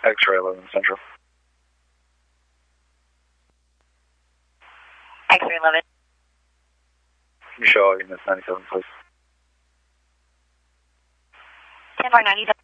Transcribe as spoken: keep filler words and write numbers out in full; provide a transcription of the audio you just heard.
X-ray eleven Central. X-ray eleven. Can you show all units ninety-seven, please? ten four ninety-seven.